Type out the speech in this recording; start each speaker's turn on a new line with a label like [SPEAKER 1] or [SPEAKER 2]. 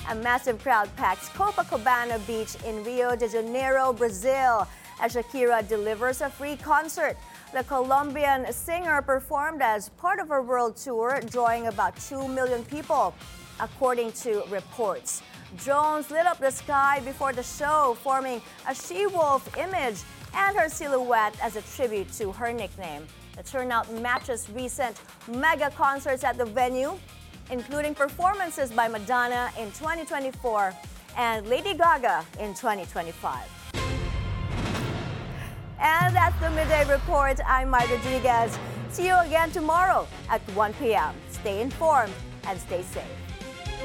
[SPEAKER 1] A massive crowd packs Copacabana Beach in Rio de Janeiro, Brazil, as Shakira delivers a free concert. The Colombian singer performed as part of her world tour, drawing about 2 million people, according to reports. Drones lit up the sky before the show, forming a she-wolf image and her silhouette as a tribute to her nickname. The turnout matches recent mega concerts at the venue, including performances by Madonna in 2024 and Lady Gaga in 2025. And that's the Midday Report. I'm Mike Rodriguez. See you again tomorrow at 1 p.m. Stay informed and stay safe.